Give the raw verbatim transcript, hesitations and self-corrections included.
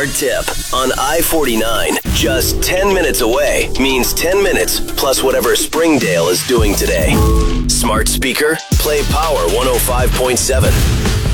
Hard Tip on I forty-nine. Just ten minutes away means ten minutes plus whatever Springdale is doing today. Smart speaker, play Power one oh five point seven.